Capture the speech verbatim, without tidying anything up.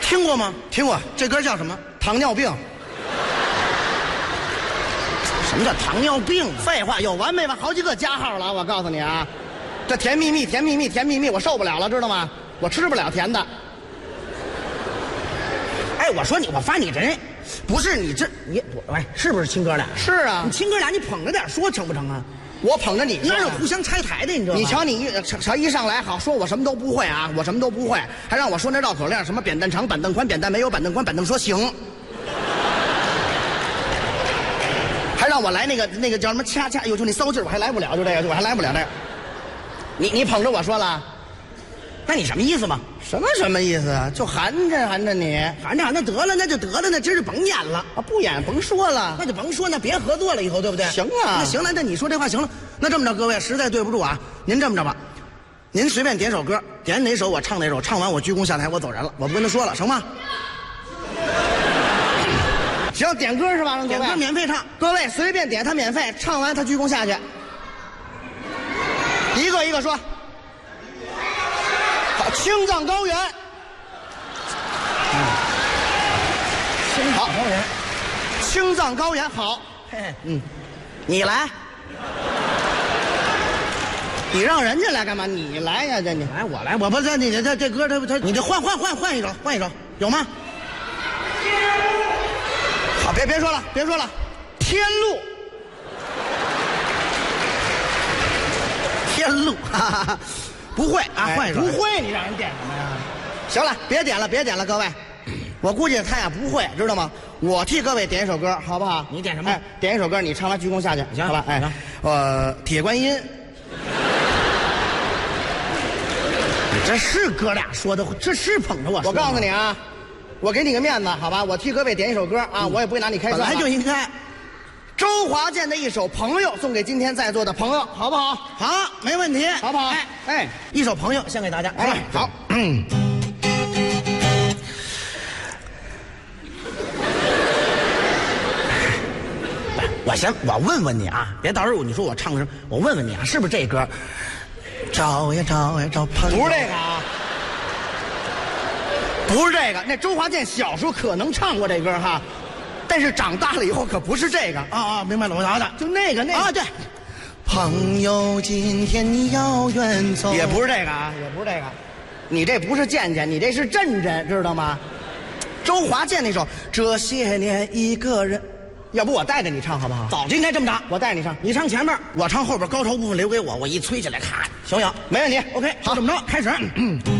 听过吗？ 听过。 这歌叫什么？ 糖尿病。 什么叫糖尿病？ 废话，有完没完？好几个加号了，我告诉你啊，这甜蜜蜜，甜蜜蜜，甜蜜蜜，我受不了了，知道吗？我吃不了甜的。 哎，我说你，我发你这人，不是你这你我哎，是不是亲哥俩？ 是啊你，亲哥俩，你捧着点说成不成啊？ 我捧着你， 那是互相拆台的，你知道吗？ 你瞧你一瞧一上来好说我什么都不会啊，我什么都不会，还让我说那绕口令，什么扁担长、板凳宽、扁担没有、板凳宽、板凳说行，还让我来那个那个叫什么掐掐，有就那骚劲儿我还来不了，就这个我还来不了这个。你你捧着我说了， 那你什么意思嘛？ 什么什么意思啊？就含着含着你， 反正那得了，那就得了，那今儿就甭演了。 啊不演甭说了， 那就甭说，那别合作了，以后对不对？ 行啊那行了，那你说这话行了。那这么着，各位实在对不住啊，您这么着吧，您随便点首歌，点哪首我唱哪首，唱完我鞠躬下台，我走人了，我不跟他说了，成吗？ 行，点歌是吧？ 点歌免费唱， 各位随便点，他免费，唱完他鞠躬下去，一个一个说。好，青藏高原。 青藏高原， 青藏高原好， 嘿嘿，嗯，你来， 你让人家来干嘛？你来呀，这你来，我来，我不这你这这歌，他他你这换换换换一首，换一首，有吗？ 好，别别说了，别说了，天路， 天路，哈哈哈，不会啊，换一首， 不会，你让人点什么呀？行了，别点了，别点了，各位，我估计他呀不会，知道吗？我替各位点一首歌，好不好？ 你点什么？ 哎，点一首歌，你唱完鞠躬下去， 行， 好吧？哎，呃，铁观音。 你这是哥俩说的，这是捧着我说。 我告诉你啊，我给你个面子，好吧？我替各位点一首歌啊，嗯、我也不会拿你开涮。 本来就应该。 周华健的一首《朋友》送给今天在座的朋友，好不好？ 好，没问题， 好不好？ 哎哎， 一首《朋友》献给大家。 哎，好。嗯。 我先我问问你啊，别到时候你说我唱的什么，我问问你啊，是不是这歌？找呀找呀找朋友， 不是这个啊，不是这个。那周华健小时候可能唱过这歌哈，但是长大了以后可不是这个啊啊，明白了，我晓得， 就那个那个啊，对。朋友，今天你要远走， 也不是这个啊，也不是这个，你这不是健健，你这是震震，知道吗？周华健那首《这些年一个人》。要不我带着你唱好不好？ 早就应该这么着， 我带着你唱， 你唱前面，我唱后边，高潮部分留给我，我一吹起来，咔，小影， 没问题。 OK， 好，这么着，开始。嗯